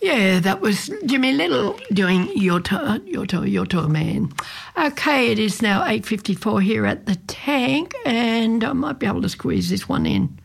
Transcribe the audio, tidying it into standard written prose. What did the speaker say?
Yeah, that was Jimmy Little doing Your Tour Man. Okay, it is now 8:54 here at the Tank, and I might be able to squeeze this one in.